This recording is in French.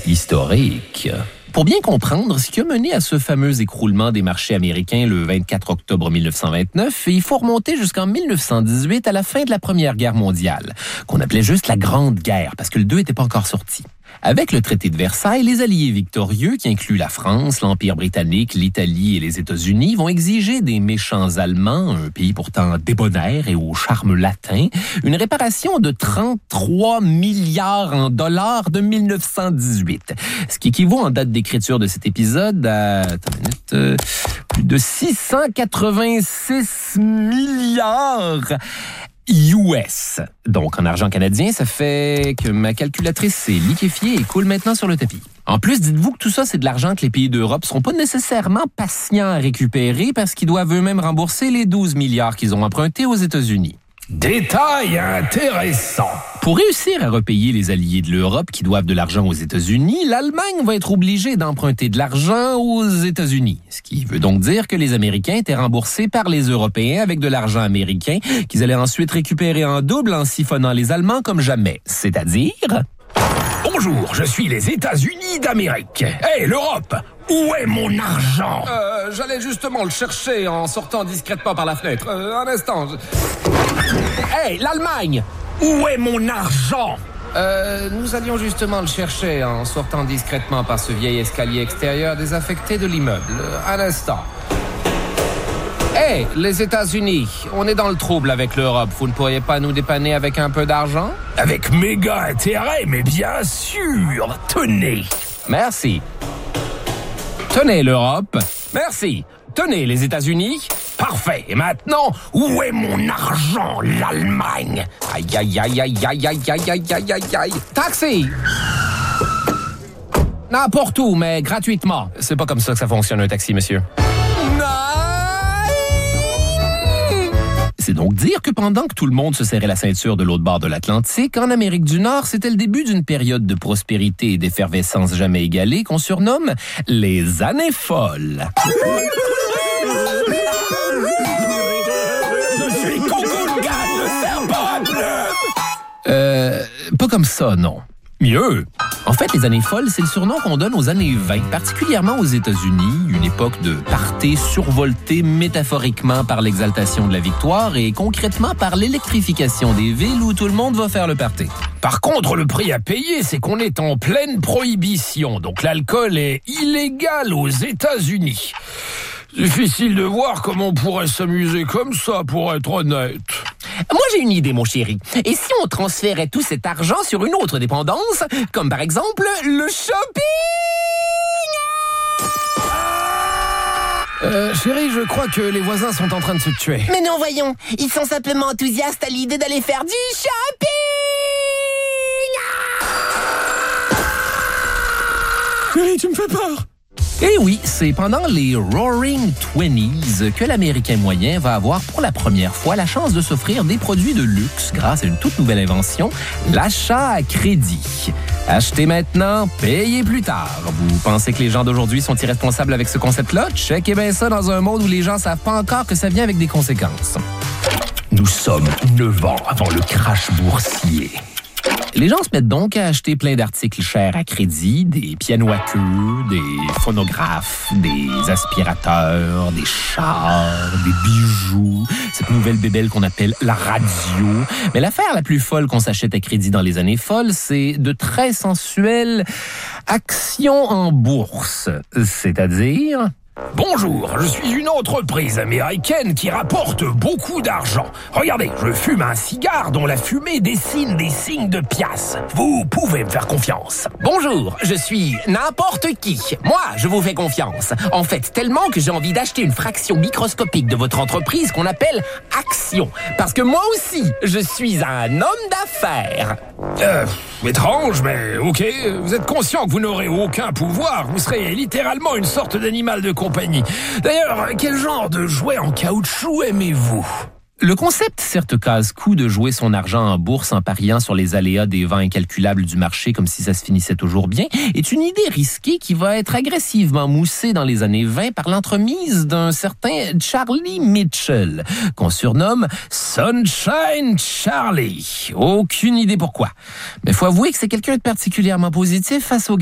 historique. Pour bien comprendre ce qui a mené à ce fameux écroulement des marchés américains le 24 octobre 1929, il faut remonter jusqu'en 1918 à la fin de la Première Guerre mondiale, qu'on appelait juste la Grande Guerre, parce que le 2 n'était pas encore sorti. Avec le traité de Versailles, les alliés victorieux, qui incluent la France, l'Empire britannique, l'Italie et les États-Unis, vont exiger des méchants Allemands, un pays pourtant débonnaire et au charme latin, une réparation de 33 milliards en dollars de 1918. Ce qui équivaut en date d'écriture de cet épisode à plus de 686 milliards US. Donc, en argent canadien, ça fait que ma calculatrice est liquéfiée et coule maintenant sur le tapis. En plus, dites-vous que tout ça, c'est de l'argent que les pays d'Europe seront pas nécessairement patients à récupérer parce qu'ils doivent eux-mêmes rembourser les 12 milliards qu'ils ont empruntés aux États-Unis. Détail intéressant. Pour réussir à repayer les alliés de l'Europe qui doivent de l'argent aux États-Unis, l'Allemagne va être obligée d'emprunter de l'argent aux États-Unis. Ce qui veut donc dire que les Américains étaient remboursés par les Européens avec de l'argent américain qu'ils allaient ensuite récupérer en double en siphonnant les Allemands comme jamais. C'est-à-dire... Bonjour, je suis les États-Unis d'Amérique. Hey, l'Europe, où est mon argent? J'allais justement le chercher en sortant discrètement par la fenêtre. Un instant. Hey, l'Allemagne! Où est mon argent? Nous allions justement le chercher en sortant discrètement par ce vieil escalier extérieur désaffecté de l'immeuble. Un instant. Hey, les États-Unis, on est dans le trouble avec l'Europe. Vous ne pourriez pas nous dépanner avec un peu d'argent? Avec méga intérêt, mais bien sûr. Tenez. Merci. Tenez, l'Europe. Merci. Tenez, les États-Unis. Parfait. Et maintenant, où est mon argent, l'Allemagne? Aïe, aïe, aïe, aïe, aïe, aïe, aïe, aïe, aïe, aïe, aïe. Taxi! N'importe où, mais gratuitement. C'est pas comme ça que ça fonctionne, un taxi, monsieur. C'est donc dire que pendant que tout le monde se serrait la ceinture de l'autre bord de l'Atlantique, en Amérique du Nord, c'était le début d'une période de prospérité et d'effervescence jamais égalée qu'on surnomme les années folles. Je suis Congoulgane, le serpent à plumes! Pas comme ça, non. Mieux. En fait, les années folles, c'est le surnom qu'on donne aux années 20, particulièrement aux États-Unis, une époque de party survoltée métaphoriquement par l'exaltation de la victoire et concrètement par l'électrification des villes où tout le monde va faire le party. Par contre, le prix à payer, c'est qu'on est en pleine prohibition, donc l'alcool est illégal aux États-Unis. Difficile de voir comment on pourrait s'amuser comme ça, pour être honnête. Moi, j'ai une idée, mon chéri. Et si on transférait tout cet argent sur une autre dépendance, comme par exemple le shopping? Chérie, je crois que les voisins sont en train de se tuer. Mais non, voyons. Ils sont simplement enthousiastes à l'idée d'aller faire du shopping! Chérie, tu me fais peur! Et oui, c'est pendant les Roaring Twenties que l'Américain moyen va avoir pour la première fois la chance de s'offrir des produits de luxe grâce à une toute nouvelle invention, l'achat à crédit. Achetez maintenant, payez plus tard. Vous pensez que les gens d'aujourd'hui sont irresponsables avec ce concept-là? Checkez bien ça dans un monde où les gens savent pas encore que ça vient avec des conséquences. Nous sommes 9 ans avant le crash boursier. Les gens se mettent donc à acheter plein d'articles chers à crédit, des pianos à queue, des phonographes, des aspirateurs, des chars, des bijoux, cette nouvelle bébelle qu'on appelle la radio. Mais l'affaire la plus folle qu'on s'achète à crédit dans les années folles, c'est de très sensuelles actions en bourse, c'est-à-dire... Bonjour, je suis une entreprise américaine qui rapporte beaucoup d'argent. Regardez, je fume un cigare dont la fumée dessine des signes de pièces. Vous pouvez me faire confiance. Bonjour, je suis n'importe qui. Moi, je vous fais confiance. En fait, tellement que j'ai envie d'acheter une fraction microscopique de votre entreprise qu'on appelle action. Parce que moi aussi, je suis un homme d'affaires. Étrange, mais ok. Vous êtes conscient que vous n'aurez aucun pouvoir. Vous serez littéralement une sorte d'animal de compagnie. D'ailleurs, quel genre de jouet en caoutchouc aimez-vous? Le concept, certes casse-cou de jouer son argent en bourse en pariant sur les aléas des vents incalculables du marché comme si ça se finissait toujours bien, est une idée risquée qui va être agressivement moussée dans les années 20 par l'entremise d'un certain Charlie Mitchell, qu'on surnomme Sunshine Charlie. Aucune idée pourquoi. Mais faut avouer que c'est quelqu'un de particulièrement positif face aux